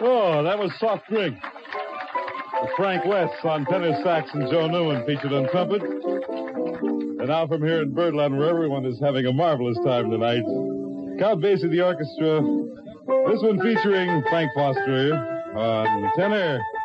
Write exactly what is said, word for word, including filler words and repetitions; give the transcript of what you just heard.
Oh, that was Soft Drink. With Frank West on tenor sax and Joe Newman featured on trumpet. And now from here in Birdland, where everyone is having a marvelous time tonight, Count Basie the orchestra. This one featuring Frank Foster on tenor.